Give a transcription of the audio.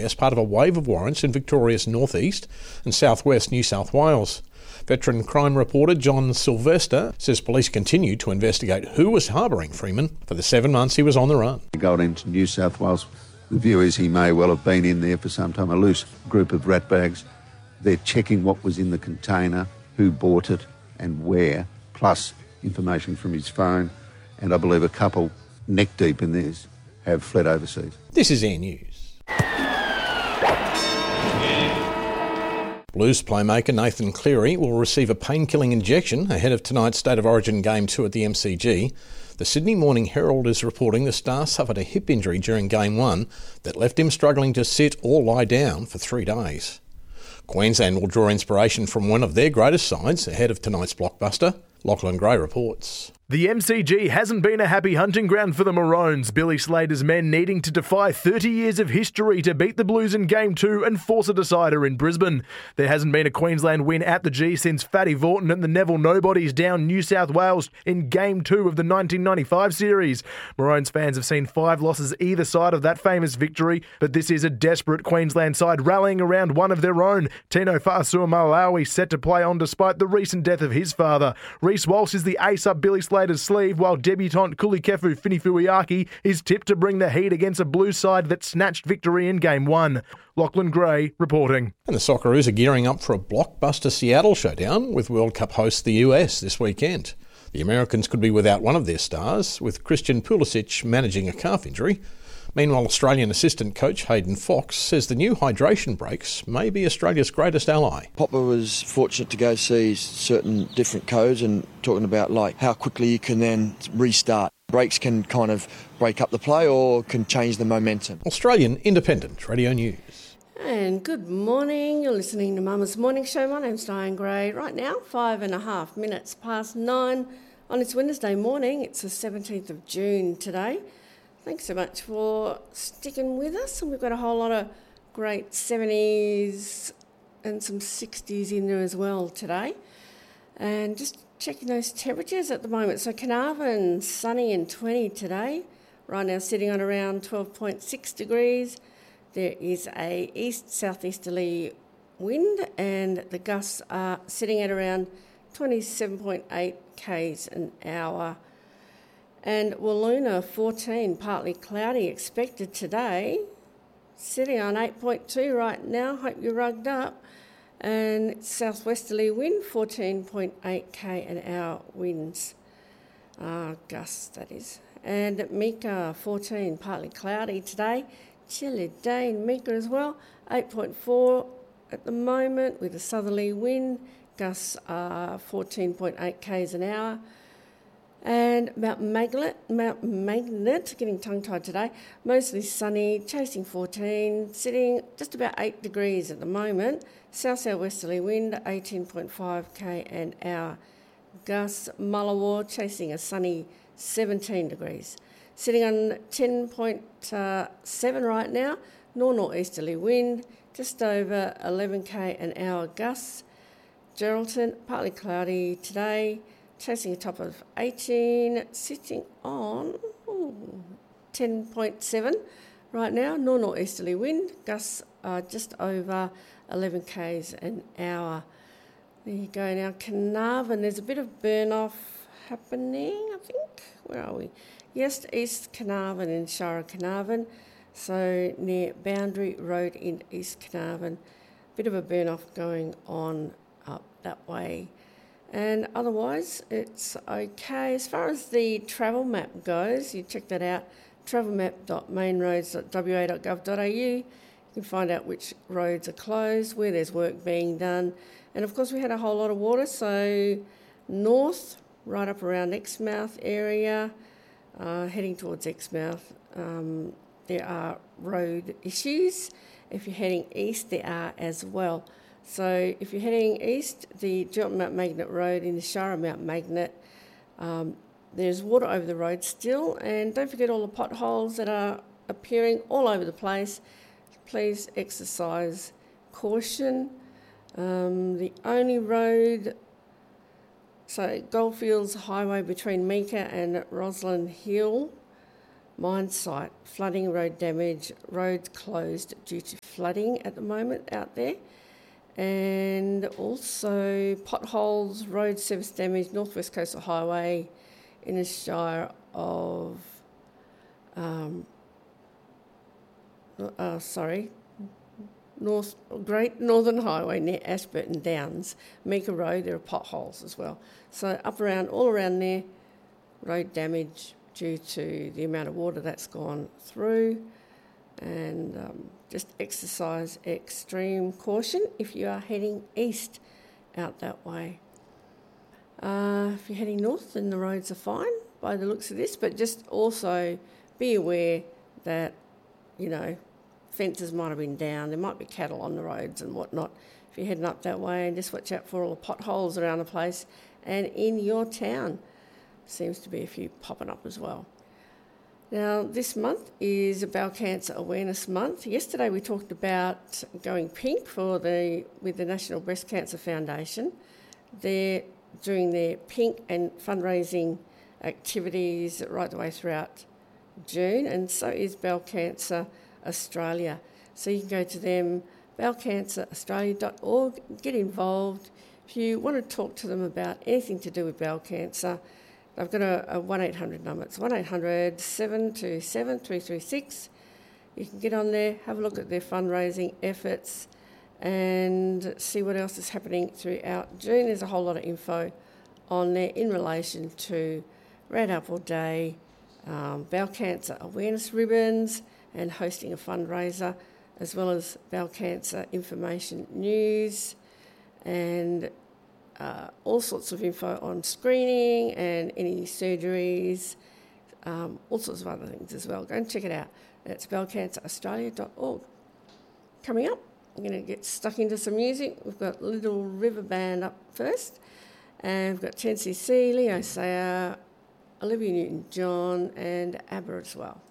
Sunday as part of a wave of warrants in Victoria's northeast and southwest New South Wales. Veteran crime reporter John Sylvester says police continue to investigate who was harbouring Freeman for the 7 months he was on the run. He got into New South Wales. The view is he may well have been in there for some time, a loose group of rat bags. They're checking what was in the container, who bought it and where, plus information from his phone. And I believe a couple neck deep in this have fled overseas. This is Air News. Blues playmaker Nathan Cleary will receive a pain-killing injection ahead of tonight's State of Origin Game 2 at the MCG. The Sydney Morning Herald is reporting the star suffered a hip injury during Game 1 that left him struggling to sit or lie down for 3 days. Queensland will draw inspiration from one of their greatest sides ahead of tonight's blockbuster. Lachlan Gray reports. The MCG hasn't been a happy hunting ground for the Maroons, Billy Slater's men needing to defy 30 years of history to beat the Blues in Game 2 and force a decider in Brisbane. There hasn't been a Queensland win at the G since Fatty Vaughton and the Neville Nobodies down New South Wales in Game 2 of the 1995 series. Maroons fans have seen 5 losses either side of that famous victory, but this is a desperate Queensland side rallying around one of their own. Tino Fa'asuamaleaui set to play on despite the recent death of his father. Reece Walsh is the ace up Billy Slater's sleeve, while debutant Kulikefu Finifuiaki is tipped to bring the heat against a Blues side that snatched victory in Game 1. Lachlan Gray reporting. And the Socceroos are gearing up for a blockbuster Seattle showdown with World Cup host the US this weekend. The Americans could be without one of their stars, with Christian Pulisic managing a calf injury. Meanwhile, Australian assistant coach Hayden Fox says the new hydration breaks may be Australia's greatest ally. Popper was fortunate to go see certain different codes and talking about like how quickly you can then restart. Breaks can kind of break up the play or can change the momentum. Australian Independent Radio News. And good morning. You're listening to Mama's Morning Show. My name's Diane Gray. Right now, 5.5 minutes past 9 on this Wednesday morning. It's the 17th of June today. Thanks so much for sticking with us. And we've got a whole lot of great 70s and some 60s in there as well today. And just checking those temperatures at the moment. So Carnarvon, sunny and 20 today. Right now sitting on around 12.6 degrees. There is a east-southeasterly wind and the gusts are sitting at around 27.8 k's an hour. And Wiluna, 14, partly cloudy expected today. Sitting on 8.2 right now, hope you're rugged up. And southwesterly wind, 14.8 k an hour winds. Gusts, that is. And Mika, 14, partly cloudy today. Chilly day in Mika as well, 8.4 at the moment with a southerly wind. Gusts are 14.8 k's an hour. And Mount Magnet, getting tongue-tied today, mostly sunny, chasing 14, sitting just about 8 degrees at the moment. South-southwesterly wind, 18.5 k an hour. Gusts, Mullawar, chasing a sunny 17 degrees. Sitting on 10.7 right now, north-northeasterly wind, just over 11 k an hour gusts. Geraldton, partly cloudy today, chasing a top of 18, sitting on 10.7 right now, north-northeasterly wind, gusts are just over 11 k's an hour. There you go. Now, Carnarvon, there's a bit of burn-off happening, I think. Where are we? Yes, East Carnarvon in Shire Carnarvon, so near Boundary Road in East Carnarvon. Bit of a burn-off going on up that way. And otherwise, it's okay. As far as the travel map goes, you check that out, travelmap.mainroads.wa.gov.au. You can find out which roads are closed, where there's work being done. And of course, we had a whole lot of water, so north, right up around Exmouth area, heading towards Exmouth, there are road issues. If you're heading east, there are as well. So if you're heading east, the Geraldton Mount Magnet Road in the Shire Mount Magnet, there's water over the road still. And don't forget all the potholes that are appearing all over the place. Please exercise caution. The only road, so Goldfields Highway between Meeka and Roslyn Hill, mine site, flooding, road damage, roads closed due to flooding at the moment out there. And also potholes, road service damage, Northwest Coastal Highway in the Shire of, Great Northern Highway near Ashburton Downs, Meeker Road, there are potholes as well. So all around there, road damage due to the amount of water that's gone through, and just exercise extreme caution if you are heading east out that way. If you're heading north, then the roads are fine by the looks of this, but just also be aware that, fences might have been down, there might be cattle on the roads and whatnot if you're heading up that way, and just watch out for all the potholes around the place. And in your town, seems to be a few popping up as well. Now, this month is Bowel Cancer Awareness Month. Yesterday we talked about going pink with the National Breast Cancer Foundation. They're doing their pink and fundraising activities right the way throughout June, and so is Bowel Cancer Australia. So you can go to them, bowelcanceraustralia.org, get involved. If you want to talk to them about anything to do with bowel cancer, they've got a 1-800 number. It's 1-800-727-336. You can get on there, have a look at their fundraising efforts and see what else is happening throughout June. There's a whole lot of info on there in relation to Red Apple Day, bowel cancer awareness ribbons, and hosting a fundraiser, as well as bowel cancer information news, and all sorts of info on screening and any surgeries, all sorts of other things as well. Go and check it out. That's bowelcanceraustralia.org. Coming up, I'm going to get stuck into some music. We've got Little River Band up first, and we've got Tennessee C, Leo Sayer, Olivia Newton-John, and ABBA as well.